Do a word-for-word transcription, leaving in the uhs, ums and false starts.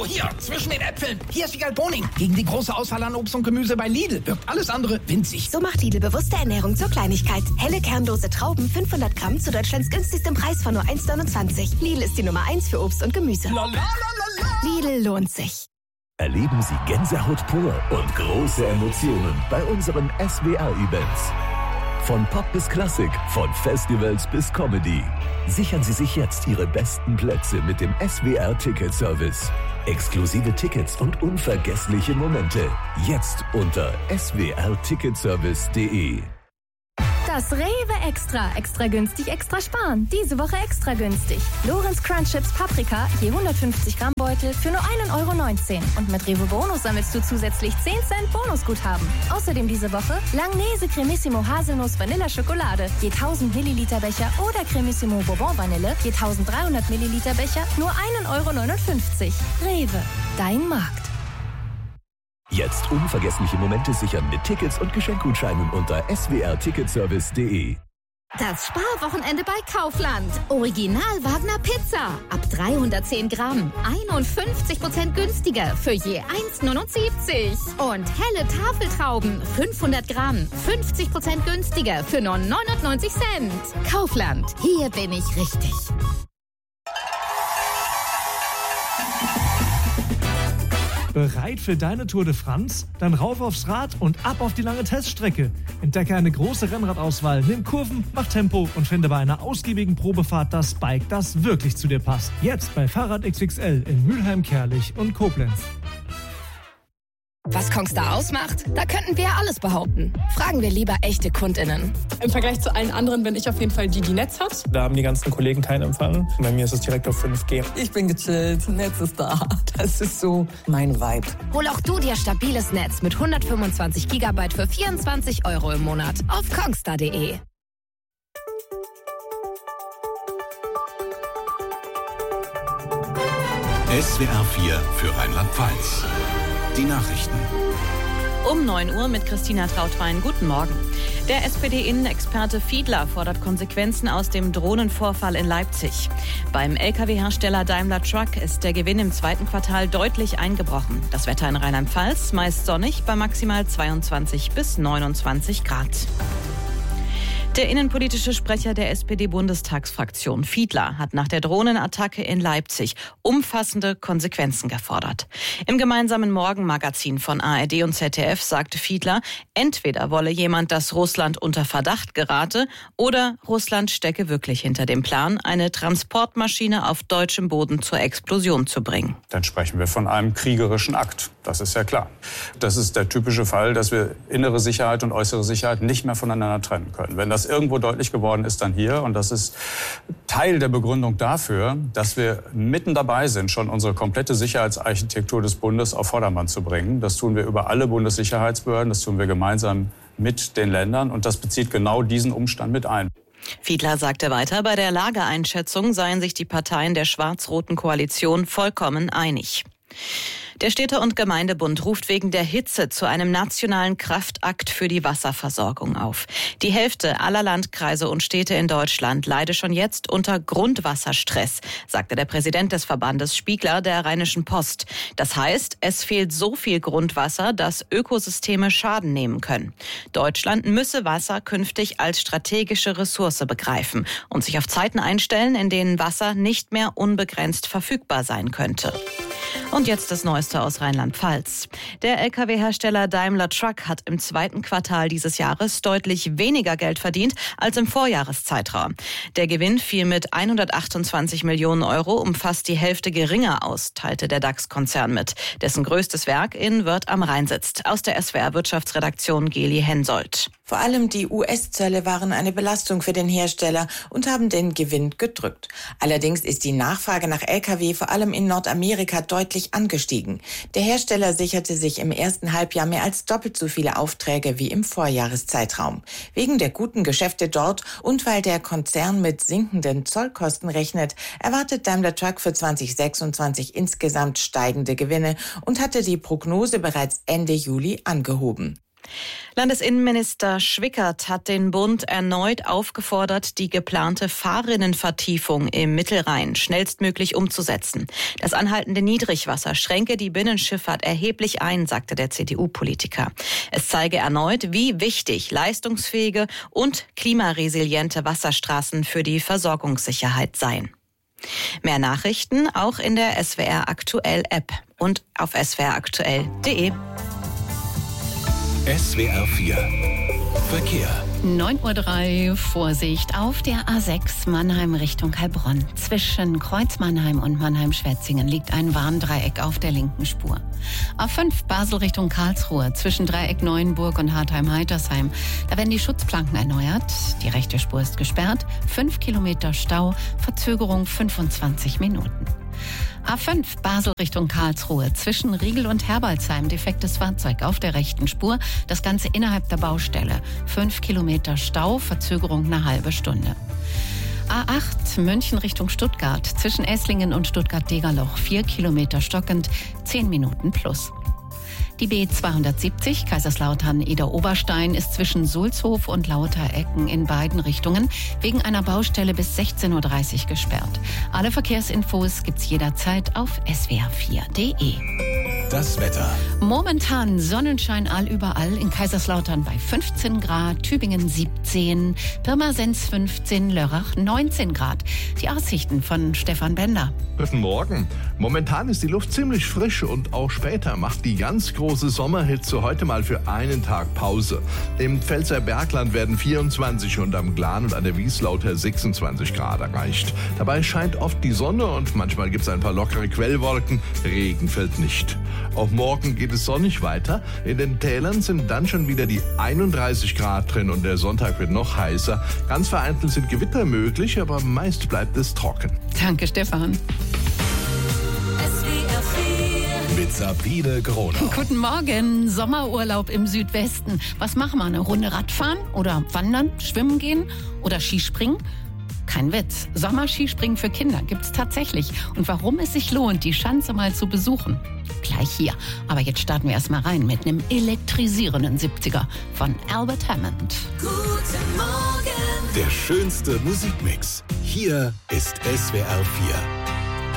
Oh, hier, zwischen den Äpfeln. Hier ist Wiegald Boning. Gegen die große Auswahl an Obst und Gemüse bei Lidl wirkt alles andere winzig. So macht Lidl bewusste Ernährung zur Kleinigkeit. Helle, kernlose Trauben, fünfhundert Gramm zu Deutschlands günstigstem Preis von nur eins neunundzwanzig. Lidl ist die Nummer eins für Obst und Gemüse. Lidl lohnt sich. Erleben Sie Gänsehaut pur und große Emotionen bei unseren S W R-Events. Von Pop bis Klassik, von Festivals bis Comedy. Sichern Sie sich jetzt Ihre besten Plätze mit dem S W R-Ticket-Service. Exklusive Tickets und unvergessliche Momente. Jetzt unter s w r ticketservice punkt de. Das Rewe Extra. Extra günstig, extra sparen. Diese Woche extra günstig. Lorenz Crunch Chips Paprika, je hundertfünfzig Gramm Beutel für nur ein Euro neunzehn. Und mit Rewe Bonus sammelst du zusätzlich zehn Cent Bonusguthaben. Außerdem diese Woche Langnese Cremissimo Haselnuss Vanilla Schokolade, je tausend Milliliter Becher oder Cremissimo Bourbon Vanille, je eintausenddreihundert Milliliter Becher, nur ein Euro neunundfünfzig. Rewe, dein Markt. Jetzt unvergessliche Momente sichern mit Tickets und Geschenkgutscheinen unter s w r ticketservice punkt de. Das Sparwochenende bei Kaufland. Original Wagner Pizza. Ab dreihundertzehn Gramm. einundfünfzig Prozent günstiger für je eins neunundsiebzig. Und helle Tafeltrauben. fünfhundert Gramm. fünfzig Prozent günstiger für nur neunundneunzig Cent. Kaufland. Hier bin ich richtig. Bereit für deine Tour de France? Dann rauf aufs Rad und ab auf die lange Teststrecke. Entdecke eine große Rennradauswahl, nimm Kurven, mach Tempo und finde bei einer ausgiebigen Probefahrt das Bike, das wirklich zu dir passt. Jetzt bei Fahrrad X X L in Mülheim, Kerlich und Koblenz. Was Kongstar ausmacht? Da könnten wir alles behaupten. Fragen wir lieber echte KundInnen. Im Vergleich zu allen anderen bin ich auf jeden Fall die, die Netz hat. Da haben die ganzen Kollegen keinen Empfang. Bei mir ist es direkt auf fünf G. Ich bin gechillt, Netz ist da. Das ist so mein Vibe. Hol auch du dir stabiles Netz mit hundertfünfundzwanzig Gigabyte für vierundzwanzig Euro im Monat auf kongstar punkt de. S W R vier für Rheinland-Pfalz. Die Nachrichten. Um neun Uhr mit Christina Trautwein. Guten Morgen. Der S P D-Innenexperte Fiedler fordert Konsequenzen aus dem Drohnenvorfall in Leipzig. Beim L K W-Hersteller Daimler Truck ist der Gewinn im zweiten Quartal deutlich eingebrochen. Das Wetter in Rheinland-Pfalz meist sonnig bei maximal zweiundzwanzig bis neunundzwanzig Grad. Der innenpolitische Sprecher der S P D-Bundestagsfraktion Fiedler hat nach der Drohnenattacke in Leipzig umfassende Konsequenzen gefordert. Im gemeinsamen Morgenmagazin von A R D und Z D F sagte Fiedler, entweder wolle jemand, dass Russland unter Verdacht gerate, oder Russland stecke wirklich hinter dem Plan, eine Transportmaschine auf deutschem Boden zur Explosion zu bringen. Dann sprechen wir von einem kriegerischen Akt. Das ist ja klar. Das ist der typische Fall, dass wir innere Sicherheit und äußere Sicherheit nicht mehr voneinander trennen können. Wenn das irgendwo deutlich geworden ist, dann hier. Und das ist Teil der Begründung dafür, dass wir mitten dabei sind, schon unsere komplette Sicherheitsarchitektur des Bundes auf Vordermann zu bringen. Das tun wir über alle Bundessicherheitsbehörden, das tun wir gemeinsam mit den Ländern. Und das bezieht genau diesen Umstand mit ein. Fiedler sagte weiter, bei der Lageeinschätzung seien sich die Parteien der schwarz-roten Koalition vollkommen einig. Der Städte- und Gemeindebund ruft wegen der Hitze zu einem nationalen Kraftakt für die Wasserversorgung auf. Die Hälfte aller Landkreise und Städte in Deutschland leide schon jetzt unter Grundwasserstress, sagte der Präsident des Verbandes Spiegler der Rheinischen Post. Das heißt, es fehlt so viel Grundwasser, dass Ökosysteme Schaden nehmen können. Deutschland müsse Wasser künftig als strategische Ressource begreifen und sich auf Zeiten einstellen, in denen Wasser nicht mehr unbegrenzt verfügbar sein könnte. Und jetzt das Neueste aus Rheinland-Pfalz. Der L K W-Hersteller Daimler Truck hat im zweiten Quartal dieses Jahres deutlich weniger Geld verdient als im Vorjahreszeitraum. Der Gewinn fiel mit hundertachtundzwanzig Millionen Euro um fast die Hälfte geringer aus, teilte der DAX-Konzern mit, dessen größtes Werk in Wörth am Rhein sitzt. Aus der S W R-Wirtschaftsredaktion Geli Hensoldt. Vor allem die U S-Zölle waren eine Belastung für den Hersteller und haben den Gewinn gedrückt. Allerdings ist die Nachfrage nach L K W vor allem in Nordamerika deutlich angestiegen. Der Hersteller sicherte sich im ersten Halbjahr mehr als doppelt so viele Aufträge wie im Vorjahreszeitraum. Wegen der guten Geschäfte dort und weil der Konzern mit sinkenden Zollkosten rechnet, erwartet Daimler Truck für zwanzig sechsundzwanzig insgesamt steigende Gewinne und hatte die Prognose bereits Ende Juli angehoben. Landesinnenminister Schwickert hat den Bund erneut aufgefordert, die geplante Fahrrinnenvertiefung im Mittelrhein schnellstmöglich umzusetzen. Das anhaltende Niedrigwasser schränke die Binnenschifffahrt erheblich ein, sagte der C D U-Politiker. Es zeige erneut, wie wichtig leistungsfähige und klimaresiliente Wasserstraßen für die Versorgungssicherheit seien. Mehr Nachrichten auch in der S W R Aktuell App und auf s w r aktuell punkt d e. S W R vier Verkehr. neun Uhr drei, Vorsicht auf der A sechs Mannheim Richtung Heilbronn. Zwischen Kreuz Mannheim und Mannheim-Schwetzingen liegt ein Warndreieck auf der linken Spur. A fünf Basel Richtung Karlsruhe zwischen Dreieck Neuenburg und Hartheim-Heitersheim. Da werden die Schutzplanken erneuert. Die rechte Spur ist gesperrt. Fünf Kilometer Stau, Verzögerung fünfundzwanzig Minuten. A fünf Basel Richtung Karlsruhe zwischen Riegel und Herbolzheim defektes Fahrzeug auf der rechten Spur. Das Ganze innerhalb der Baustelle. Fünf Kilometer Stau, Verzögerung eine halbe Stunde. A acht München Richtung Stuttgart zwischen Esslingen und Stuttgart-Degerloch. Vier Kilometer stockend, zehn Minuten plus. Die B zweihundertsiebzig Kaiserslautern-Eder-Oberstein ist zwischen Sulzhof und Lauterecken in beiden Richtungen wegen einer Baustelle bis sechzehn Uhr dreißig gesperrt. Alle Verkehrsinfos gibt's jederzeit auf s w r vier punkt d e. Das Wetter. Momentan Sonnenschein allüberall, in Kaiserslautern bei fünfzehn Grad, Tübingen siebzehn, Pirmasens fünfzehn, Lörrach neunzehn Grad. Die Aussichten von Stefan Bender. Guten Morgen. Momentan ist die Luft ziemlich frisch und auch später macht die ganz große Sommerhitze heute mal für einen Tag Pause. Im Pfälzer Bergland werden vierundzwanzig und am Glan und an der Wieslauter sechsundzwanzig Grad erreicht. Dabei scheint oft die Sonne und manchmal gibt es ein paar lockere Quellwolken. Regen fällt nicht. Auch morgen geht es sonnig weiter. In den Tälern sind dann schon wieder die einunddreißig Grad drin und der Sonntag wird noch heißer. Ganz vereinzelt sind Gewitter möglich, aber meist bleibt es trocken. Danke, Stefan. Mit Sabine Gronau. Guten Morgen. Sommerurlaub im Südwesten. Was machen wir? Eine Runde Radfahren oder wandern, schwimmen gehen oder Skispringen? Kein Witz. Sommerskispringen für Kinder gibt's tatsächlich. Und warum es sich lohnt, die Schanze mal zu besuchen? Gleich hier. Aber jetzt starten wir erstmal rein mit einem elektrisierenden siebziger von Albert Hammond. Guten Morgen. Der schönste Musikmix. Hier ist S W R vier.